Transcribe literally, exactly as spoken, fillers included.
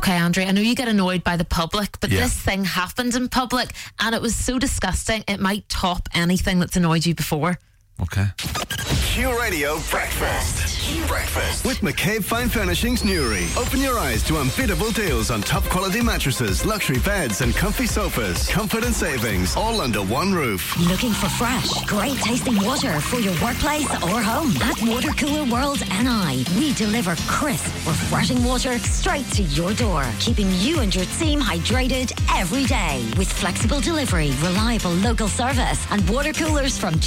Okay, Andrew, I know you get annoyed by the public, but Yeah. this thing happened in public and it was so disgusting, it might top anything that's annoyed you before. Okay. Q Radio Breakfast. Q Breakfast. With McCabe Fine Furnishings Newry. Open your eyes to unbeatable deals on top quality mattresses, luxury beds and comfy sofas. Comfort and savings all under one roof. Looking for fresh, great tasting water for your workplace or home? At Water Cooler World N I, we deliver crisp, refreshing water straight to your door, keeping you and your team hydrated every day. With flexible delivery, reliable local service and water coolers from